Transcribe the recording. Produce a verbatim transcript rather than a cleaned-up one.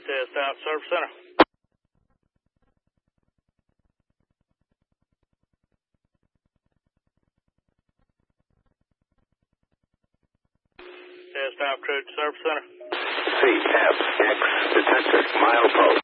Test out, Service Center. Test out, crew to Service Center. C F X detected, milepost.